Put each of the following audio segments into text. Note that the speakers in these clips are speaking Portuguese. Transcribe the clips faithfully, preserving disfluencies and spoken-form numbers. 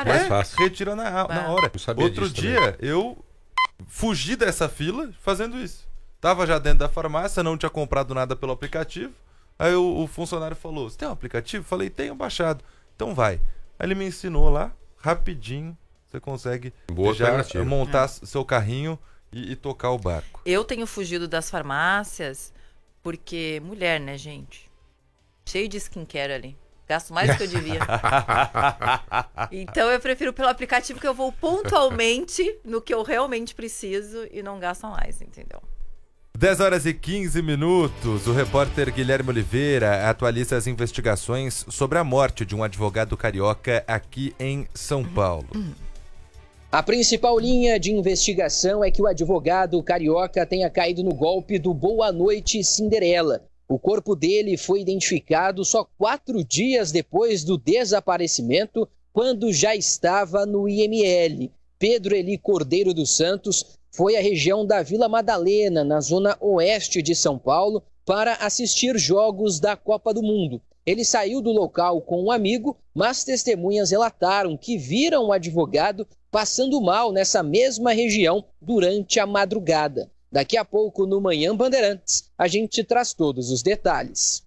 mais é, fácil. Retira na, na hora. Eu sabia Outro disso dia, também. eu fugi dessa fila fazendo isso. Tava já dentro da farmácia, não tinha comprado nada pelo aplicativo. Aí o, o funcionário falou, você tem um aplicativo? Falei, tenho baixado. Então vai. Aí ele me ensinou lá, rapidinho, você consegue Boa já alternativa. montar É. seu carrinho e, e tocar o barco. Eu tenho fugido das farmácias porque mulher, né, gente? Cheio de skincare ali. Gasto mais do que eu devia. Então eu prefiro pelo aplicativo, que eu vou pontualmente no que eu realmente preciso e não gasto mais, entendeu? dez horas e quinze minutos. O repórter Guilherme Oliveira atualiza as investigações sobre a morte de um advogado carioca aqui em São Paulo. A principal linha de investigação é que o advogado carioca tenha caído no golpe do Boa Noite Cinderela. O corpo dele foi identificado só quatro dias depois do desaparecimento, quando já estava no I M L. Pedro Eli Cordeiro dos Santos foi à região da Vila Madalena, na zona oeste de São Paulo, para assistir jogos da Copa do Mundo. Ele saiu do local com um amigo, mas testemunhas relataram que viram o advogado passando mal nessa mesma região durante a madrugada. Daqui a pouco, no Manhã Bandeirantes, a gente traz todos os detalhes.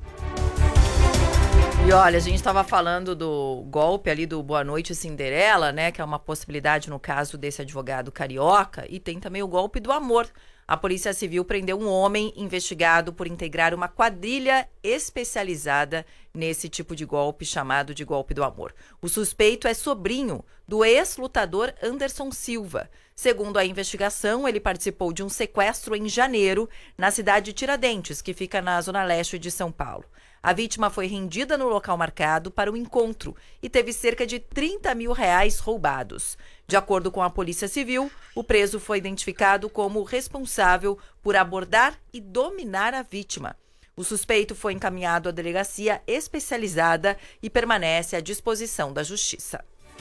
E olha, a gente estava falando do golpe ali do Boa Noite Cinderela, né? Que é uma possibilidade no caso desse advogado carioca. E tem também o golpe do amor. A Polícia Civil prendeu um homem investigado por integrar uma quadrilha especializada nesse tipo de golpe, chamado de golpe do amor. O suspeito é sobrinho do ex-lutador Anderson Silva. Segundo a investigação, ele participou de um sequestro em janeiro na cidade de Tiradentes, que fica na zona leste de São Paulo. A vítima foi rendida no local marcado para o encontro e teve cerca de trinta mil reais roubados. De acordo com a Polícia Civil, o preso foi identificado como responsável por abordar e dominar a vítima. O suspeito foi encaminhado à delegacia especializada e permanece à disposição da Justiça.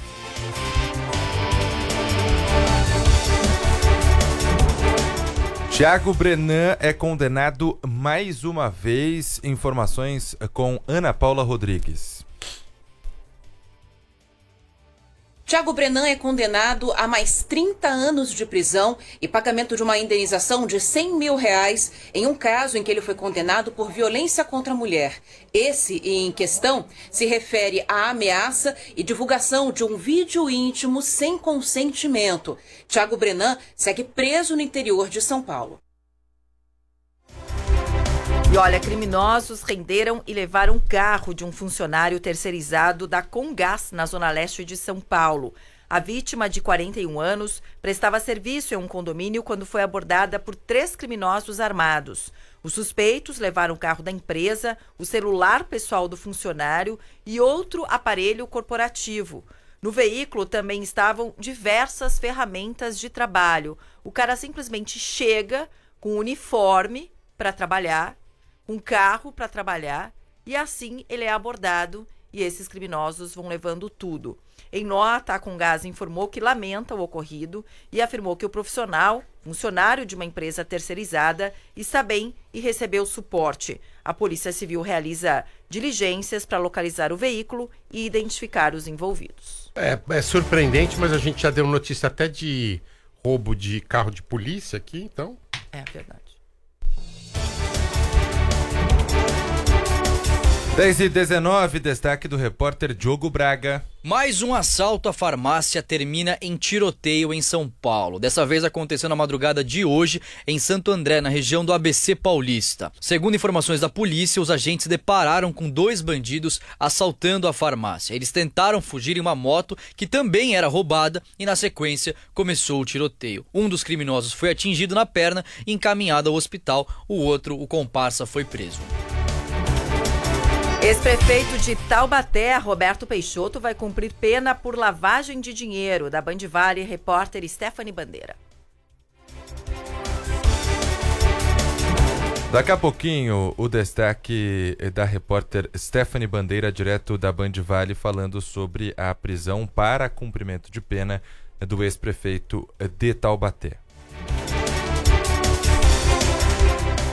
Thiago Brenan é condenado mais uma vez. Informações com Ana Paula Rodrigues. Thiago Brenan é condenado a mais trinta anos de prisão e pagamento de uma indenização de cem mil reais em um caso em que ele foi condenado por violência contra a mulher. Esse em questão se refere à ameaça e divulgação de um vídeo íntimo sem consentimento. Thiago Brenan segue preso no interior de São Paulo. E olha, criminosos renderam e levaram um carro de um funcionário terceirizado da Comgás, na zona leste de São Paulo. A vítima, de quarenta e um anos, prestava serviço em um condomínio quando foi abordada por três criminosos armados. Os suspeitos levaram o carro da empresa, o celular pessoal do funcionário e outro aparelho corporativo. No veículo também estavam diversas ferramentas de trabalho. O cara simplesmente chega com uniforme para trabalhar, um carro para trabalhar, e assim ele é abordado e esses criminosos vão levando tudo. Em nota, a Comgás informou que lamenta o ocorrido e afirmou que o profissional, funcionário de uma empresa terceirizada, está bem e recebeu suporte. A Polícia Civil realiza diligências para localizar o veículo e identificar os envolvidos. É, é surpreendente, mas a gente já deu notícia até de roubo de carro de polícia aqui, então... É verdade. dez e dezenove, destaque do repórter Diogo Braga. Mais um assalto à farmácia termina em tiroteio em São Paulo. Dessa vez aconteceu na madrugada de hoje em Santo André, na região do A B C Paulista. Segundo informações da polícia, os agentes se depararam com dois bandidos assaltando a farmácia. Eles tentaram fugir em uma moto que também era roubada e, na sequência, começou o tiroteio. Um dos criminosos foi atingido na perna e encaminhado ao hospital. O outro, o comparsa, foi preso. Ex-prefeito de Taubaté, Roberto Peixoto, vai cumprir pena por lavagem de dinheiro. Da Band Vale, repórter Stephanie Bandeira. Daqui a pouquinho, o destaque da repórter Stephanie Bandeira, direto da Band Vale, falando sobre a prisão para cumprimento de pena do ex-prefeito de Taubaté.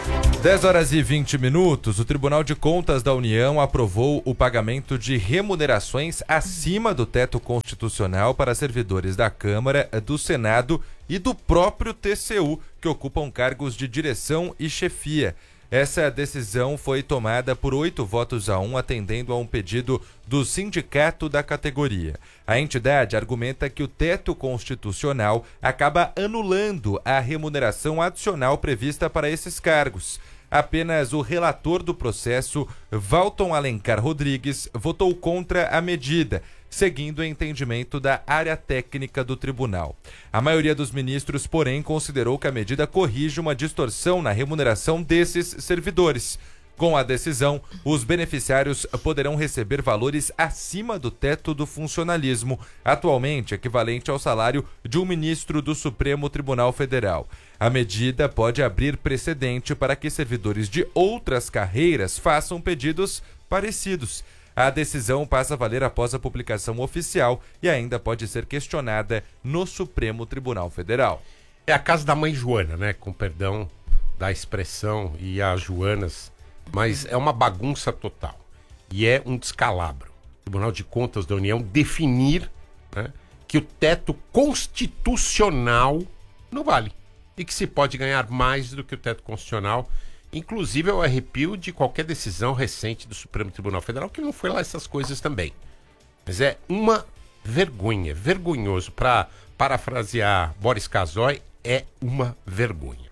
dez horas e vinte minutos, o Tribunal de Contas da União aprovou o pagamento de remunerações acima do teto constitucional para servidores da Câmara, do Senado e do próprio T C U, que ocupam cargos de direção e chefia. Essa decisão foi tomada por oito votos a um, atendendo a um pedido do sindicato da categoria. A entidade argumenta que o teto constitucional acaba anulando a remuneração adicional prevista para esses cargos. Apenas o relator do processo, Valton Alencar Rodrigues, votou contra a medida, seguindo o entendimento da área técnica do tribunal. A maioria dos ministros, porém, considerou que a medida corrige uma distorção na remuneração desses servidores. Com a decisão, os beneficiários poderão receber valores acima do teto do funcionalismo, atualmente equivalente ao salário de um ministro do Supremo Tribunal Federal. A medida pode abrir precedente para que servidores de outras carreiras façam pedidos parecidos. A decisão passa a valer após a publicação oficial e ainda pode ser questionada no Supremo Tribunal Federal. É a casa da mãe Joana, né? Com perdão da expressão e as Joanas, mas é uma bagunça total. E é um descalabro. O Tribunal de Contas da União definir, né, que o teto constitucional não vale. E que se pode ganhar mais do que o teto constitucional. Inclusive, eu arrepio de qualquer decisão recente do Supremo Tribunal Federal, que não foi lá essas coisas também. Mas é uma vergonha, vergonhoso. Para parafrasear Boris Casoy, é uma vergonha.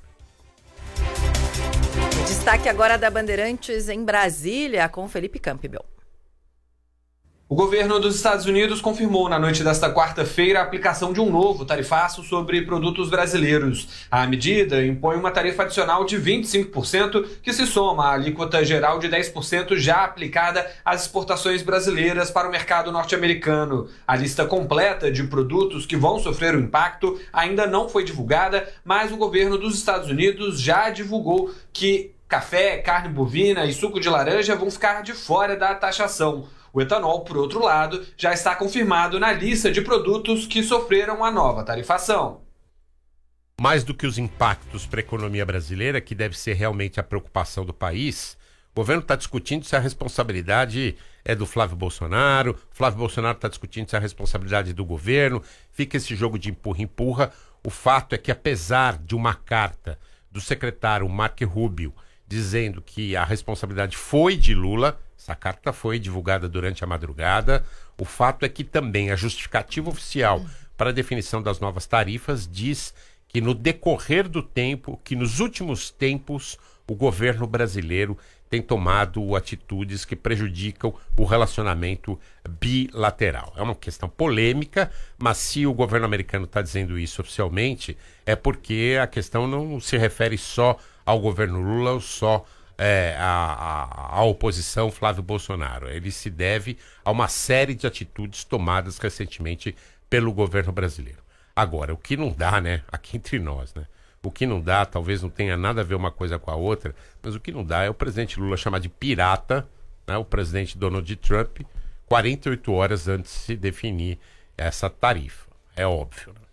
Destaque agora da Bandeirantes em Brasília, com Felipe Campbell. O governo dos Estados Unidos confirmou na noite desta quarta-feira a aplicação de um novo tarifaço sobre produtos brasileiros. A medida impõe uma tarifa adicional de vinte e cinco por cento, que se soma à alíquota geral de dez por cento já aplicada às exportações brasileiras para o mercado norte-americano. A lista completa de produtos que vão sofrer o impacto ainda não foi divulgada, mas o governo dos Estados Unidos já divulgou que café, carne bovina e suco de laranja vão ficar de fora da taxação. O etanol, por outro lado, já está confirmado na lista de produtos que sofreram a nova tarifação. Mais do que os impactos para a economia brasileira, que deve ser realmente a preocupação do país, o governo está discutindo se a responsabilidade é do Flávio Bolsonaro, Flávio Bolsonaro está discutindo se a responsabilidade é do governo, fica esse jogo de empurra-empurra. O fato é que, apesar de uma carta do secretário Marco Rubio dizendo que a responsabilidade foi de Lula, essa carta foi divulgada durante a madrugada, o fato é que também a justificativa oficial para a definição das novas tarifas diz que no decorrer do tempo, que nos últimos tempos, o governo brasileiro tem tomado atitudes que prejudicam o relacionamento bilateral. É uma questão polêmica, mas se o governo americano está dizendo isso oficialmente, é porque a questão não se refere só ao governo Lula ou só é, à, à, à oposição Flávio Bolsonaro. Ele se deve a uma série de atitudes tomadas recentemente pelo governo brasileiro. Agora, o que não dá, né, aqui entre nós, né, o que não dá, talvez não tenha nada a ver uma coisa com a outra, mas o que não dá é o presidente Lula chamar de pirata, né, o presidente Donald Trump, quarenta e oito horas antes de se definir essa tarifa. É óbvio, né?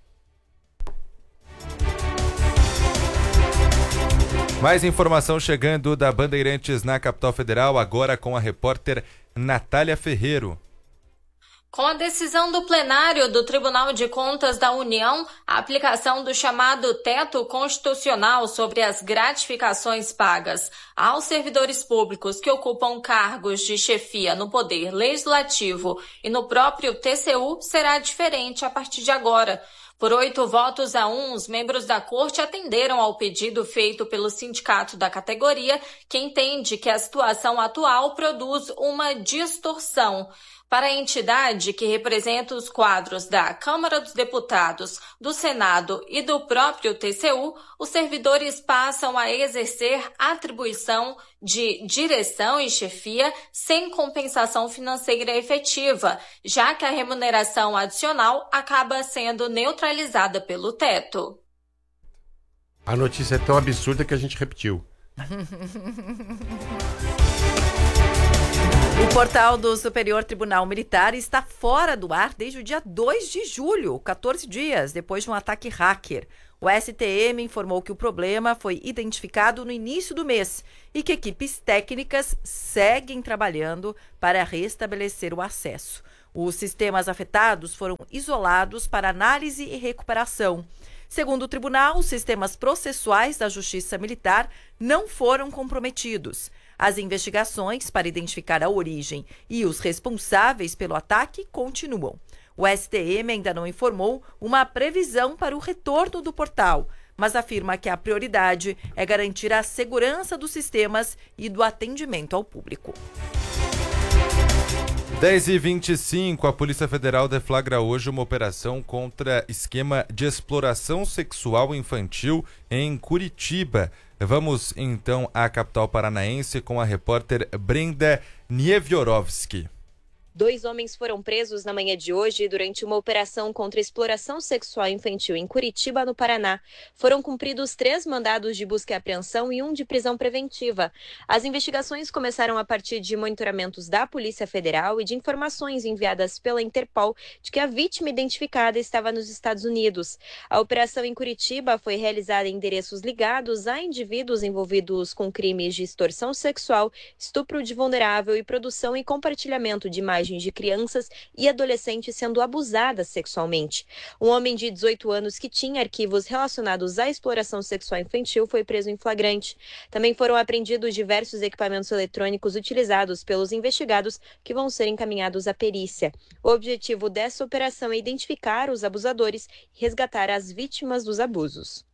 Mais informação chegando da Bandeirantes na capital federal, agora com a repórter Natália Ferreiro. Com a decisão do plenário do Tribunal de Contas da União, a aplicação do chamado teto constitucional sobre as gratificações pagas aos servidores públicos que ocupam cargos de chefia no Poder Legislativo e no próprio T C U será diferente a partir de agora. Por oito votos a um, os membros da Corte atenderam ao pedido feito pelo sindicato da categoria, que entende que a situação atual produz uma distorção. Para a entidade, que representa os quadros da Câmara dos Deputados, do Senado e do próprio T C U, os servidores passam a exercer atribuição de direção e chefia sem compensação financeira efetiva, já que a remuneração adicional acaba sendo neutralizada pelo teto. A notícia é tão absurda que a gente repetiu. O portal do Superior Tribunal Militar está fora do ar desde o dia dois de julho, quatorze dias depois de um ataque hacker. O S T M informou que o problema foi identificado no início do mês e que equipes técnicas seguem trabalhando para restabelecer o acesso. Os sistemas afetados foram isolados para análise e recuperação. Segundo o tribunal, os sistemas processuais da Justiça Militar não foram comprometidos. As investigações para identificar a origem e os responsáveis pelo ataque continuam. O S T M ainda não informou uma previsão para o retorno do portal, mas afirma que a prioridade é garantir a segurança dos sistemas e do atendimento ao público. dez e vinte e cinco, a Polícia Federal deflagra hoje uma operação contra esquema de exploração sexual infantil em Curitiba. Vamos então à capital paranaense com a repórter Brenda Nieviorovski. Dois homens foram presos na manhã de hoje durante uma operação contra exploração sexual infantil em Curitiba, no Paraná. Foram cumpridos três mandados de busca e apreensão e um de prisão preventiva. As investigações começaram a partir de monitoramentos da Polícia Federal e de informações enviadas pela Interpol de que a vítima identificada estava nos Estados Unidos. A operação em Curitiba foi realizada em endereços ligados a indivíduos envolvidos com crimes de extorsão sexual, estupro de vulnerável e produção e compartilhamento de imagens de crianças e adolescentes sendo abusadas sexualmente. Um homem de dezoito anos que tinha arquivos relacionados à exploração sexual infantil foi preso em flagrante. Também foram apreendidos diversos equipamentos eletrônicos utilizados pelos investigados que vão ser encaminhados à perícia. O objetivo dessa operação é identificar os abusadores e resgatar as vítimas dos abusos.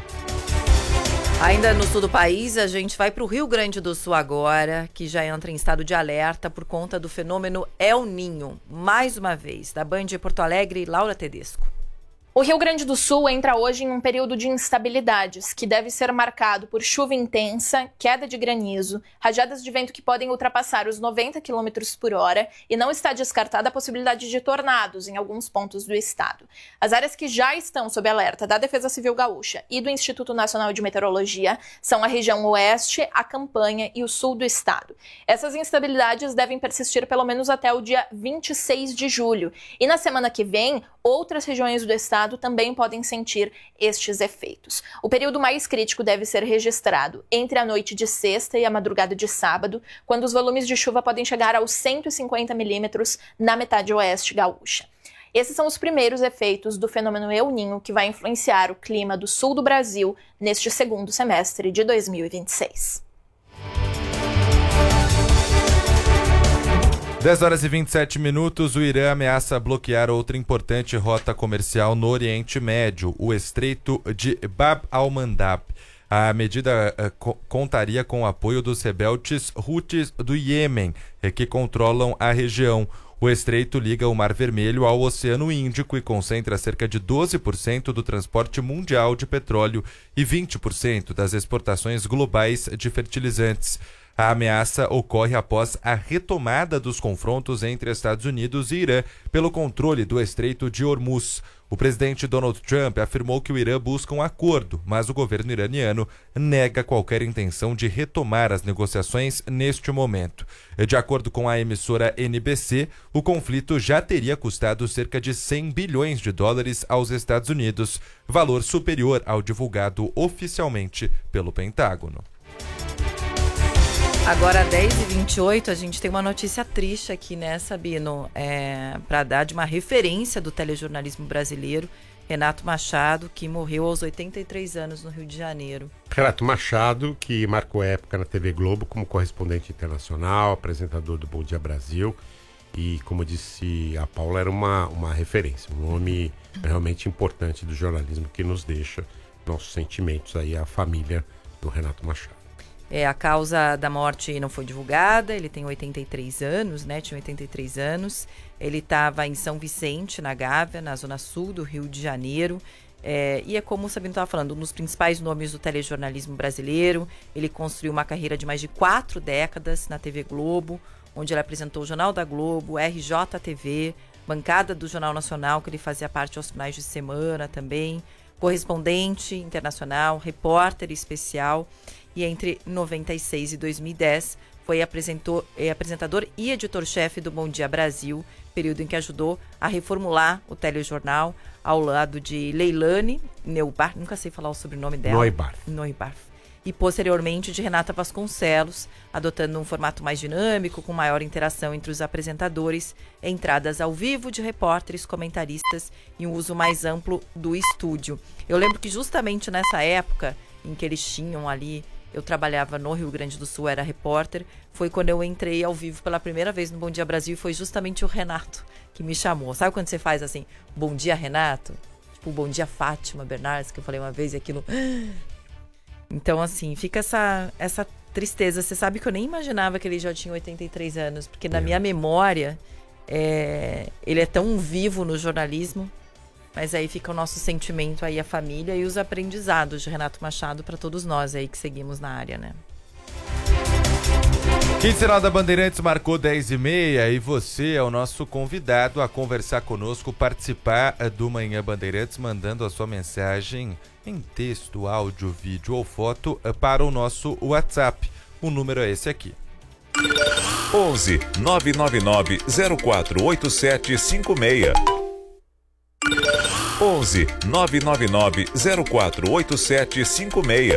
Ainda no sul do país, a gente vai para o Rio Grande do Sul agora, que já entra em estado de alerta por conta do fenômeno El Niño. Mais uma vez, da Band de Porto Alegre, Laura Tedesco. O Rio Grande do Sul entra hoje em um período de instabilidades, que deve ser marcado por chuva intensa, queda de granizo, rajadas de vento que podem ultrapassar os noventa quilômetros por hora e não está descartada a possibilidade de tornados em alguns pontos do estado. As áreas que já estão sob alerta da Defesa Civil Gaúcha e do Instituto Nacional de Meteorologia são a região oeste, a campanha e o sul do estado. Essas instabilidades devem persistir pelo menos até o dia vinte e seis de julho e na semana que vem, outras regiões do estado também podem sentir estes efeitos. O período mais crítico deve ser registrado entre a noite de sexta e a madrugada de sábado, quando os volumes de chuva podem chegar aos cento e cinquenta milímetros na metade oeste gaúcha. Esses são os primeiros efeitos do fenômeno El Niño que vai influenciar o clima do sul do Brasil neste segundo semestre de dois mil e vinte e seis. dez horas e vinte e sete minutos, o Irã ameaça bloquear outra importante rota comercial no Oriente Médio, o Estreito de Bab al-Mandab. A medida uh, co- contaria com o apoio dos rebeldes Houthis do Iêmen, eh, que controlam a região. O estreito liga o Mar Vermelho ao Oceano Índico e concentra cerca de doze por cento do transporte mundial de petróleo e vinte por cento das exportações globais de fertilizantes. A ameaça ocorre após a retomada dos confrontos entre Estados Unidos e Irã pelo controle do Estreito de Hormuz. O presidente Donald Trump afirmou que o Irã busca um acordo, mas o governo iraniano nega qualquer intenção de retomar as negociações neste momento. De acordo com a emissora N B C, o conflito já teria custado cerca de cem bilhões de dólares aos Estados Unidos, valor superior ao divulgado oficialmente pelo Pentágono. Agora, dez e vinte e oito, a gente tem uma notícia triste aqui, né, Sabino? É, para dar de uma referência do telejornalismo brasileiro, Renato Machado, que morreu aos oitenta e três anos no Rio de Janeiro. Renato Machado, que marcou época na T V Globo como correspondente internacional, apresentador do Bom Dia Brasil. E, como disse a Paula, era uma, uma referência, um nome realmente importante do jornalismo que nos deixa nossos sentimentos aí à família do Renato Machado. É, a causa da morte não foi divulgada, ele tem oitenta e três anos, né? Tinha oitenta e três anos. Ele estava em São Vicente, na Gávea, na zona sul do Rio de Janeiro. É, e é como o Sabino estava falando, um dos principais nomes do telejornalismo brasileiro. Ele construiu uma carreira de mais de quatro décadas na T V Globo, onde ele apresentou o Jornal da Globo, R J T V, bancada do Jornal Nacional, que ele fazia parte aos finais de semana também, correspondente internacional, repórter especial. E entre noventa e seis e dois mil e dez Foi apresentou, é, apresentador e editor-chefe do Bom Dia Brasil, período em que ajudou a reformular o telejornal ao lado de Leilane Neubarth, nunca sei falar o sobrenome dela. Neubarth. Neubarth. E posteriormente de Renata Vasconcelos, adotando um formato mais dinâmico, com maior interação entre os apresentadores, entradas ao vivo de repórteres, comentaristas e um uso mais amplo do estúdio. Eu lembro que justamente nessa época em que eles tinham ali, eu trabalhava no Rio Grande do Sul, era repórter, foi quando eu entrei ao vivo pela primeira vez no Bom Dia Brasil e foi justamente o Renato que me chamou. Sabe quando você faz assim, Bom Dia Renato? Tipo, Bom Dia Fátima Bernardes, que eu falei uma vez e aquilo... Então, assim, fica essa, essa tristeza. Você sabe que eu nem imaginava que ele já tinha oitenta e três anos, porque na minha memória, é, ele é tão vivo no jornalismo, mas aí fica o nosso sentimento aí, a família e os aprendizados de Renato Machado para todos nós aí que seguimos na área, né? Quinzenal da Bandeirantes marcou dez e meia e você é o nosso convidado a conversar conosco, participar do Manhã Bandeirantes, mandando a sua mensagem em texto, áudio, vídeo ou foto para o nosso WhatsApp. O número é esse aqui. onze nove nove nove zero quatro oito sete cinco seis. onze nove nove nove zero quatro oito sete cinco seis.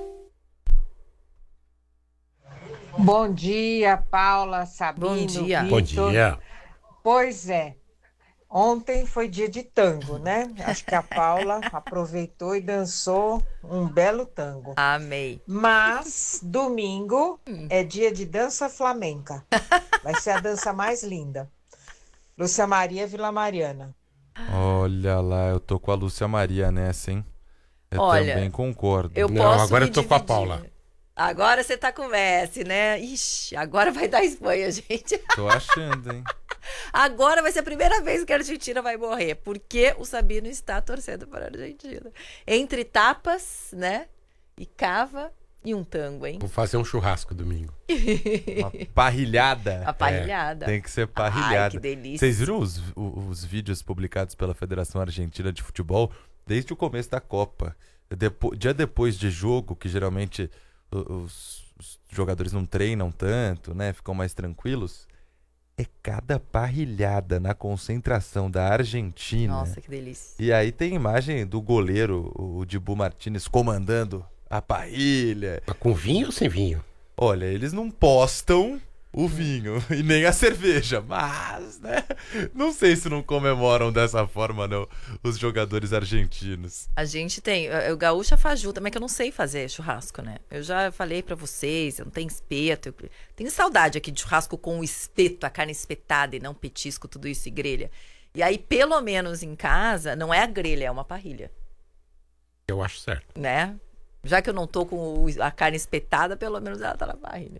Bom dia, Paula, Sabino, Bom dia. Vitor. Bom dia. Pois é, ontem foi dia de tango, né? Acho que a Paula aproveitou e dançou um belo tango. Amei. Mas domingo é dia de dança flamenca. Vai ser a dança mais linda. Lúcia Maria Vila Mariana. Olha lá, eu tô com a Lúcia Maria nessa, hein? Eu Olha, também concordo. Eu Não, posso agora me eu tô com a dividir. Paula. Agora você tá com o Messi, né? Ixi, agora vai dar Espanha, gente. Tô achando, hein? Agora vai ser a primeira vez que a Argentina vai morrer, porque o Sabino está torcendo para a Argentina. Entre tapas, né? E cava e um tango, hein? Vou fazer um churrasco domingo. Uma parrilhada. A parrilhada. É, tem que ser parrilhada. Ai, que delícia. Vocês viram os, os, os vídeos publicados pela Federação Argentina de Futebol desde o começo da Copa? Depo, dia depois de jogo, que geralmente os, os jogadores não treinam tanto, né? Ficam mais tranquilos. É cada parrilhada na concentração da Argentina. Nossa, que delícia. E aí tem imagem do goleiro, o Dibu Martínez, comandando a parrilha. Mas com vinho ou sem vinho? Olha, eles não postam o vinho e nem a cerveja, mas, né? Não sei se não comemoram dessa forma, não, os jogadores argentinos. A gente tem, o gaúcha faz junto, também que eu não sei fazer churrasco, né? Eu já falei pra vocês, eu não tenho espeto, eu tenho saudade aqui de churrasco com o espeto, a carne espetada e não petisco, tudo isso e grelha. E aí, pelo menos em casa, não é a grelha, é uma parrilha. Eu acho certo. Né? Já que eu não tô com a carne espetada, pelo menos ela tá na parrilha.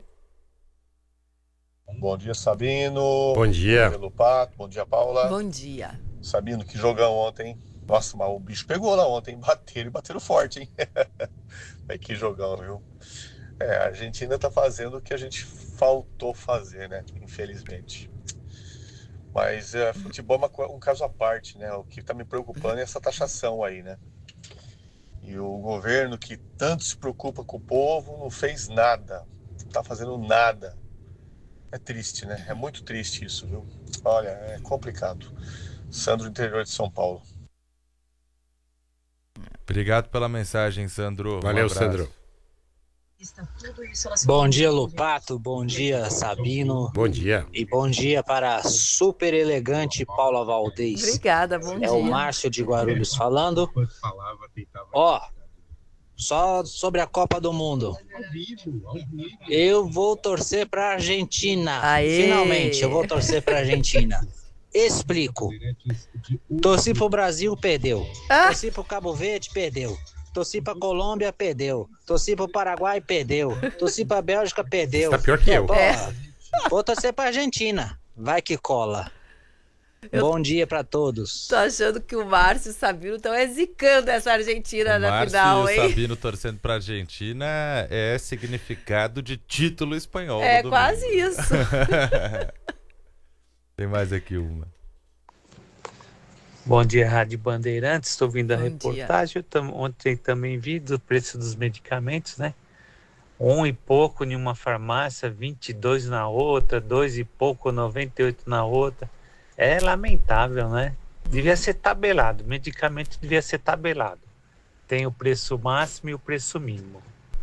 Bom dia, Sabino. Bom dia. Bom dia, Lupato. Bom dia, Paula. Bom dia. Sabino, que jogão ontem. Nossa, mas o bicho pegou lá ontem. Bateram e bateram forte, hein? Mas que jogão, viu? É, a Argentina tá fazendo o que a gente faltou fazer, né? Infelizmente. Mas é, futebol é uma, um caso à parte, né? O que tá me preocupando é essa taxação aí, né? E o governo que tanto se preocupa com o povo não fez nada. Não tá fazendo nada. É triste, né? É muito triste isso, viu? Olha, é complicado. Sandro, interior de São Paulo. Obrigado pela mensagem, Sandro. Valeu, um Sandro. Bom dia, Lupato. Bom dia, Sabino. Bom dia. E bom dia para a super elegante Paula Valdez. Obrigada, bom é dia. É o Márcio de Guarulhos falando. Ó, só sobre a Copa do Mundo. Eu vou torcer para a Argentina. Aê. Finalmente, eu vou torcer para a Argentina. Explico. Torci pro Brasil, perdeu. Ah. Torci pro Cabo Verde, perdeu. Torci pra Colômbia, perdeu. Torci pro Paraguai, perdeu. Torci pra Bélgica, perdeu. Tá pior que eu. Pô, É. Vou torcer pra Argentina. Vai que cola. Eu- Bom dia pra todos. Tô achando que o Márcio e o Sabino estão zicando essa Argentina O na Márcio final, e o hein? Sabino torcendo pra Argentina é significado de título espanhol. É no domingo. quase isso. Tem mais aqui uma. Bom dia, Rádio Bandeirantes. Estou vindo a Bom reportagem. Eu tam- ontem também vi do preço dos medicamentos, né? Um e pouco em uma farmácia, vinte e dois na outra, dois e pouco, noventa e oito na outra. É lamentável, né? Devia ser tabelado, medicamento devia ser tabelado. Tem o preço máximo e o preço mínimo.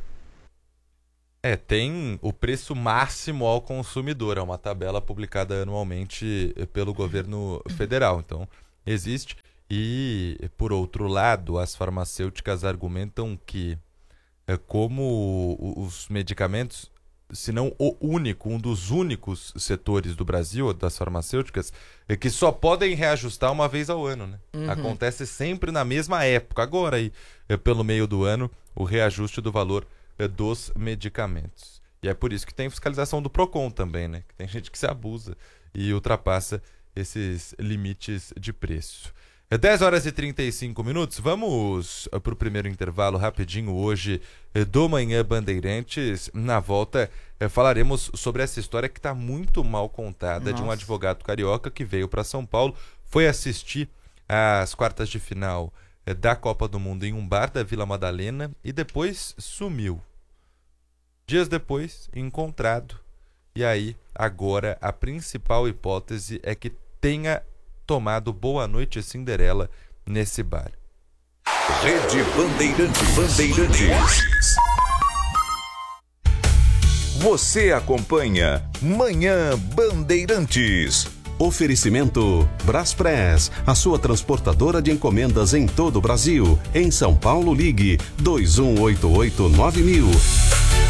É, tem o preço máximo ao consumidor, é uma tabela publicada anualmente pelo governo federal, então existe. E, por outro lado, as farmacêuticas argumentam que, como os medicamentos, se não o único, um dos únicos setores do Brasil, das farmacêuticas, é que só podem reajustar uma vez ao ano, né? Uhum. Acontece sempre na mesma época. Agora, aí, pelo meio do ano, o reajuste do valor dos medicamentos. E é por isso que tem fiscalização do Procon também, né? Que tem gente que se abusa e ultrapassa esses limites de preço. É dez horas e trinta e cinco minutos. Vamos para o primeiro intervalo rapidinho hoje do Manhã Bandeirantes. Na volta falaremos sobre essa história que está muito mal contada. Nossa. De um advogado carioca que veio para São Paulo, foi assistir às quartas de final da Copa do Mundo em um bar da Vila Madalena e depois sumiu. Dias depois, encontrado. E aí, agora, a principal hipótese é que tenha tomado Boa Noite Cinderela nesse bar. Rede Bandeirantes. Bandeirantes. Você acompanha Manhã Bandeirantes. Oferecimento Braspress, a sua transportadora de encomendas em todo o Brasil. Em São Paulo, ligue dois um oito oito nove mil.